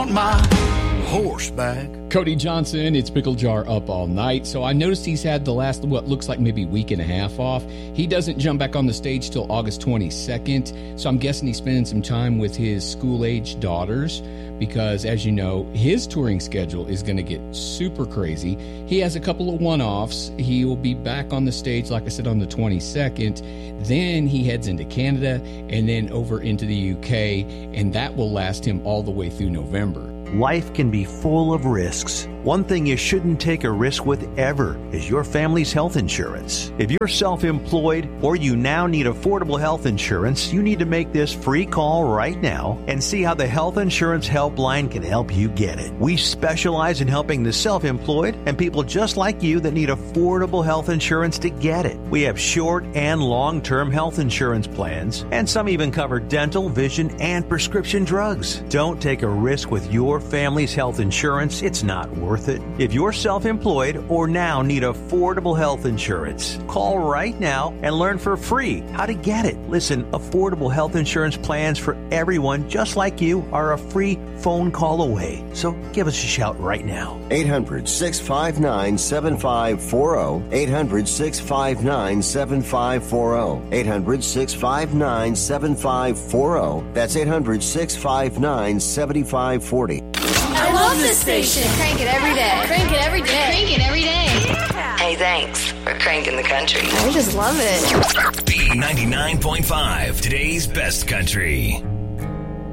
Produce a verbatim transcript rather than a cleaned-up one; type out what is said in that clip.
want my horse back. Cody Johnson, it's Pickle Jar up all night. So I noticed he's had the last, what looks like maybe week and a half off. He doesn't jump back on the stage till August twenty-second. So I'm guessing he's spending some time with his school-age daughters because, as you know, his touring schedule is going to get super crazy. He has a couple of one-offs. He will be back on the stage, like I said, on the twenty-second. Then he heads into Canada and then over into the U K, and that will last him all the way through November. Life can be full of risks. One thing you shouldn't take a risk with ever is your family's health insurance. If you're self-employed or you now need affordable health insurance, you need to make this free call right now and see how the Health Insurance Helpline can help you get it. We specialize in helping the self-employed and people just like you that need affordable health insurance to get it. We have short and long-term health insurance plans, and some even cover dental, vision, and prescription drugs. Don't take a risk with your family's health insurance. It's not worth it. If you're self-employed or now need affordable health insurance, call right now and learn for free how to get it. Listen, affordable health insurance plans for everyone just like you are a free phone call away. So give us a shout right now. eight hundred, six five nine, seven five four zero. eight hundred, six five nine, seven five four zero. eight hundred, six five nine, seven five four zero. That's eight hundred, six five nine, seven five four zero. I love this station. Crank it every day. Crank it every day. Crank it every day. Yeah. Hey, thanks for cranking the country. I just love it. B ninety-nine point five, today's best country.